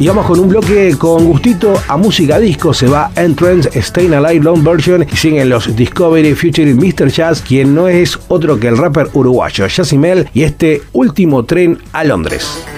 Y vamos con un bloque con gustito a música disco. Se va Entrance, Stayin' Alive Long Version y siguen los Discovery featuring Mr. Jazz, quien no es otro que el rapper uruguayo Jazimel y este Último Tren a Londres.